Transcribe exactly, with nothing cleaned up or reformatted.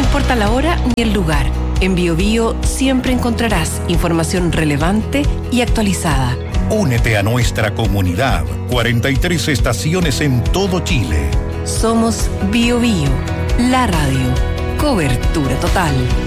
importa la hora ni el lugar. En BioBio siempre encontrarás información relevante y actualizada. Únete a nuestra comunidad. cuarenta y tres estaciones en todo Chile. Somos BioBio, la radio. Cobertura total.